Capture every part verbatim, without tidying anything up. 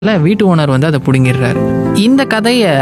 இல்ல வீட்டு ஓனர் வந்து அதை பிடுங்கிடுறாரு. இந்த கதையை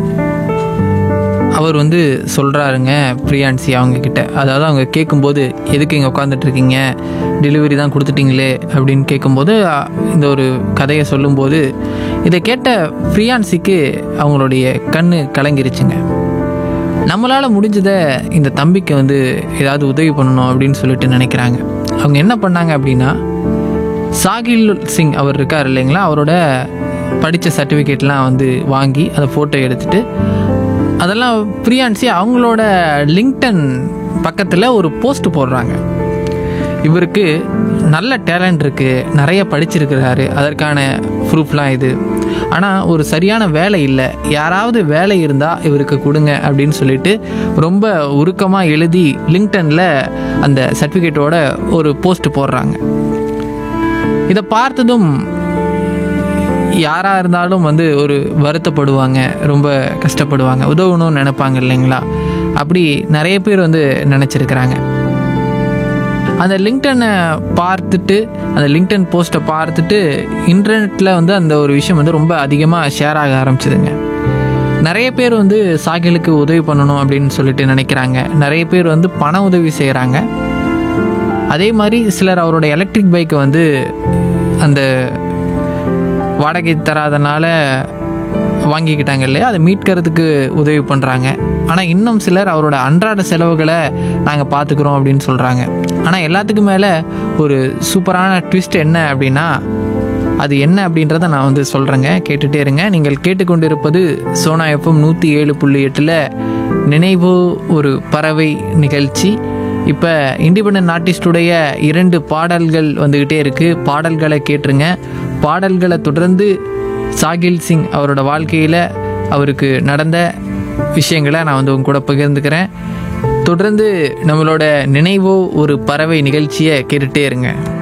அவர் வந்து சொல்கிறாருங்க பிரியான்சி அவங்க கிட்ட. அதாவது அவங்க கேட்கும்போது, எதுக்கு இங்கே உட்காந்துட்டு இருக்கீங்க, டெலிவரி தான் கொடுத்துட்டீங்களே அப்படின்னு கேட்கும்போது இந்த ஒரு கதையை சொல்லும்போது இதை கேட்ட பிரியான்சிக்கு அவங்களுடைய கண் கலங்கிருச்சுங்க. நம்மளால் முடிஞ்சதை இந்த தம்பிக்கு வந்து ஏதாவது உதவி பண்ணணும் அப்படின்னு சொல்லிட்டு நினைக்கிறாங்க. அவங்க என்ன பண்ணாங்க அப்படின்னா, சாகில் சிங் அவர் இருக்கார் இல்லைங்களா, அவரோட படித்த சர்டிஃபிகேட்லாம் வந்து வாங்கி அதை ஃபோட்டோ எடுத்துகிட்டு அதெல்லாம் பிரியான்சி அவங்களோட லிங்க்டன் பக்கத்தில் ஒரு போஸ்ட் போடுறாங்க. இவருக்கு நல்ல டேலண்ட் இருக்குது, நிறைய படிச்சிருக்கிறாரு, அதற்கான ப்ரூஃப்லாம் இது. ஆனால் ஒரு சரியான வேலை இல்லை, யாராவது வேலை இருந்தால் இவருக்கு கொடுங்க அப்படின்னு சொல்லிட்டு ரொம்ப உருக்கமாக எழுதி லிங்க்டனில் அந்த சர்டிஃபிகேட்டோட ஒரு போஸ்ட் போடுறாங்க. இதை பார்த்ததும் யாராக இருந்தாலும் வந்து ஒரு வருத்தப்படுவாங்க, ரொம்ப கஷ்டப்படுவாங்க, உதவணும்னு நினைப்பாங்க இல்லைங்களா. அப்படி நிறைய பேர் வந்து நினச்சிருக்கிறாங்க. அந்த லிங்க்டனை பார்த்துட்டு, அந்த லிங்க்டன் போஸ்ட்டை பார்த்துட்டு இன்டர்நெட்டில் வந்து அந்த ஒரு விஷயம் வந்து ரொம்ப அதிகமாக ஷேர் ஆக ஆரம்பிச்சிதுங்க. நிறைய பேர் வந்து சாகிலுக்கு உதவி பண்ணணும் அப்படின்னு சொல்லிட்டு நினைக்கிறாங்க. நிறைய பேர் வந்து பண உதவி செய்கிறாங்க. அதே மாதிரி சிலர் அவரோட எலக்ட்ரிக் பைக்கை வந்து அந்த வாடகை தராதனால வாங்கிக்கிட்டாங்க இல்லையா, அதை மீட்கிறதுக்கு உதவி பண்ணுறாங்க. ஆனால் இன்னும் சிலர் அவரோட அன்றாட செலவுகளை நாங்கள் பார்த்துக்குறோம் அப்படின்னு சொல்கிறாங்க. ஆனால் எல்லாத்துக்கும் மேலே ஒரு சூப்பரான ட்விஸ்ட் என்ன அப்படின்னா, அது என்ன அப்படின்றத நான் வந்து சொல்கிறேங்க, கேட்டுகிட்டே இருங்க. நீங்கள் கேட்டுக்கொண்டிருப்பது சோனா எஃப்எம் நூற்றி ஏழு புள்ளி எட்டில் நினைவு ஒரு பறவை நிகழ்ச்சி. இப்போ இண்டிபெண்டன்ட் ஆர்டிஸ்டுடைய இரண்டு பாடல்கள் வந்துக்கிட்டே இருக்குது. பாடல்களை கேட்டுருங்க. பாடல்களை தொடர்ந்து சாகில் சிங் அவரோட வாழ்க்கையில் அவருக்கு நடந்த விஷயங்களை நான் வந்து உங்க கூட பகிர்ந்துக்கிறேன். தொடர்ந்து நம்மளோட நினைவோ ஒரு பறவை நிகழ்ச்சியை கேட்டுகிட்டே இருங்க.